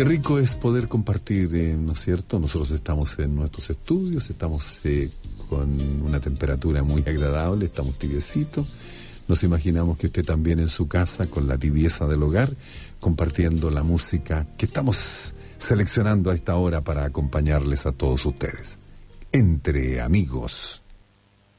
Qué rico es poder compartir, ¿no es cierto? Nosotros estamos en nuestros estudios, estamos con una temperatura muy agradable, estamos tibiecitos. Nos imaginamos que usted también en su casa, con la tibieza del hogar, compartiendo la música que estamos seleccionando a esta hora para acompañarles a todos ustedes. Entre amigos.